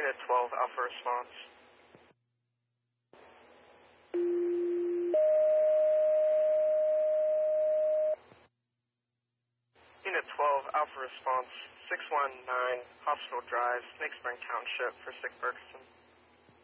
Unit 12, Alpha response. Unit 12, Alpha response, 619, Hospital Drive, Snake Spring Township for Sick Ferguson.